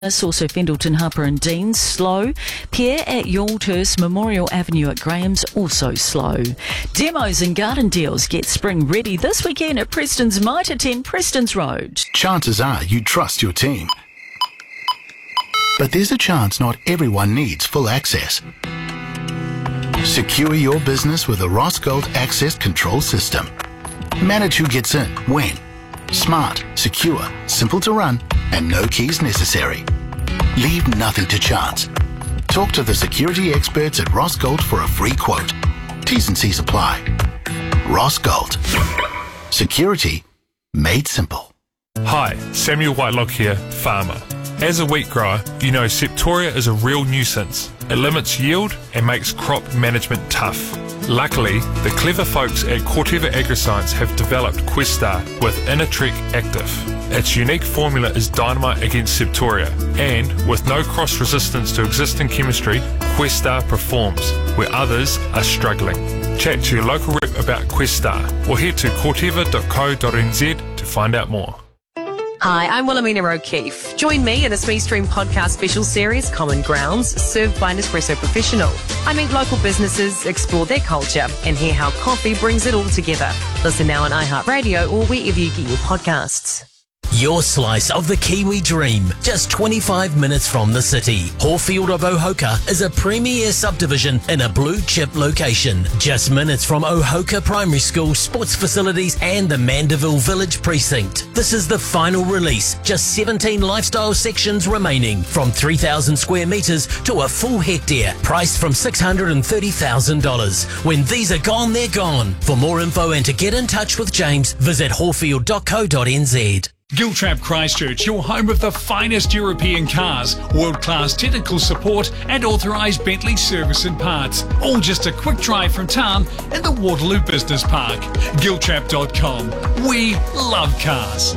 Also Fendleton, Harper and Dean, slow. Pierre at Youlthurst, Memorial Avenue at Graham's, also slow. Demos and garden deals get spring ready this weekend at Preston's Mitre 10 Preston's Road. Chances are you trust your team. But there's a chance not everyone needs full access. Secure your business with the Ross Gold Access Control System. Manage who gets in, when. Smart, secure, simple to run, and no keys necessary. Leave nothing to chance. Talk to the security experts at Ross Gold for a free quote. T's and C's apply. Ross Gold. Security made simple. Hi, Samuel Whitelock here, farmer. As a wheat grower, you know Septoria is a real nuisance. It limits yield and makes crop management tough. Luckily, the clever folks at Corteva Agriscience have developed Questar with Inatrek Active. Its unique formula is dynamite against Septoria, and with no cross-resistance to existing chemistry, Questar performs where others are struggling. Chat to your local rep about Questar or head to corteva.co.nz to find out more. Hi, I'm Wilhelmina O'Keefe. Join me in a Smee Stream podcast special series, Common Grounds, served by Nespresso Professional. I meet local businesses, explore their culture, and hear how coffee brings it all together. Listen now on iHeartRadio or wherever you get your podcasts. Your slice of the Kiwi dream, just 25 minutes from the city. Horfield of Ohoka is a premier subdivision in a blue chip location. Just minutes from Ohoka Primary School, sports facilities and the Mandeville Village Precinct. This is the final release, just 17 lifestyle sections remaining, from 3,000 square metres to a full hectare, priced from $630,000. When these are gone, they're gone. For more info and to get in touch with James, visit horfield.co.nz. Giltrap Christchurch, your home of the finest European cars, world-class technical support and authorised Bentley service and parts. All just a quick drive from town in the Waterloo Business Park. Giltrap.com. We love cars.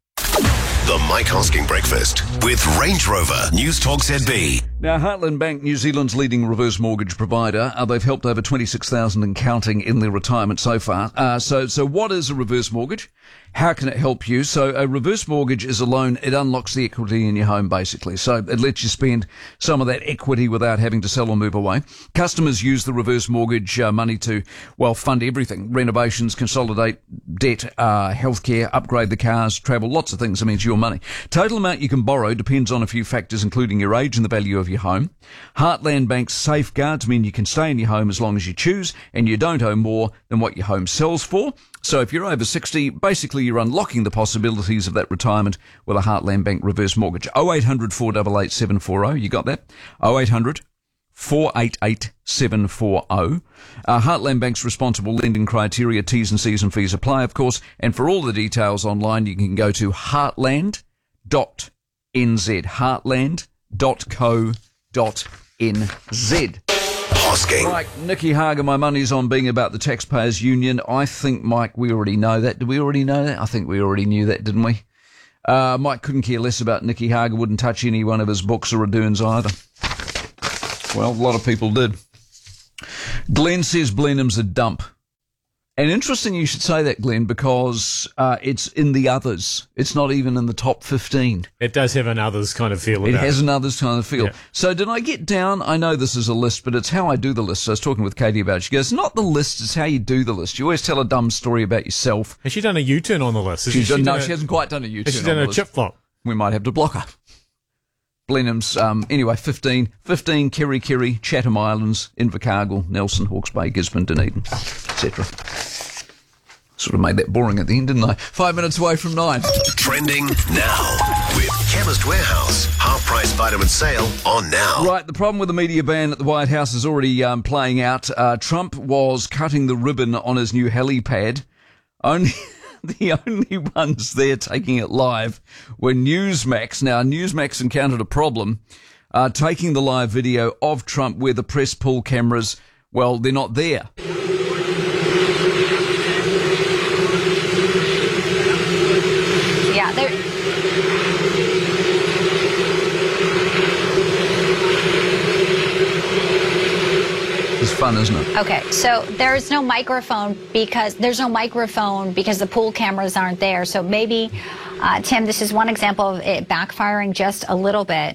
The Mike Hosking Breakfast with Range Rover News Talk ZB. Now, Heartland Bank, New Zealand's leading reverse mortgage provider, they've helped over 26,000 and counting in their retirement so far. So what is a reverse mortgage? How can it help you? So a reverse mortgage is a loan. It unlocks the equity in your home, basically. So it lets you spend some of that equity without having to sell or move away. Customers use the reverse mortgage money to, fund everything. Renovations, consolidate debt, healthcare, upgrade the cars, travel, lots of things. I mean, it's your money. Total amount you can borrow depends on a few factors, including your age and the value of your home. Heartland Bank's safeguards mean you can stay in your home as long as you choose, and you don't owe more than what your home sells for. So if you're over 60, basically you're unlocking the possibilities of that retirement with a Heartland Bank reverse mortgage. 0800 488 740. You got that? 0800 488 740. Heartland Bank's responsible lending criteria, T's and C's and fees apply, of course. And for all the details online, you can go to heartland.nz. Heartland.co.nz. Hosking. Mike, Nikki Hager, my money's on being about the Taxpayers Union. I think, Mike, we already know that. Did we already know that? I think we already knew that, didn't we? Mike couldn't care less about Nikki Hager, wouldn't touch any one of his books or returns either. Well, a lot of people did. Glenn says Blenheim's a dump. And interesting you should say that, Glenn, because it's in the others. It's not even in the top 15. It does have an others kind of feel about it. It has an others kind of feel. Yeah. So did I get down? I know this is a list, but it's how I do the list. So I was talking with Katie about it. She goes, not the list, it's how you do the list. You always tell a dumb story about yourself. Has she done a U-turn on the list? She hasn't quite done a U-turn. Has she done a chip flop? We might have to block her. Blenheim's, anyway, 15, Kerry, Chatham Islands, Invercargill, Nelson, Hawke's Bay, Gisborne, Dunedin, etc. Sort of made that boring at the end, didn't I? 5 minutes away from 9. Trending now with Chemist Warehouse. Half-price vitamin sale on now. Right, the problem with the media ban at the White House is already playing out. Trump was cutting the ribbon on his new helipad. The only ones there taking it live were Newsmax. Now, Newsmax encountered a problem taking the live video of Trump where the press pull cameras, they're not there. Yeah, It's fun, isn't it? Okay, so there's no microphone because the pool cameras aren't there. So maybe Tim, this is one example of it backfiring just a little bit.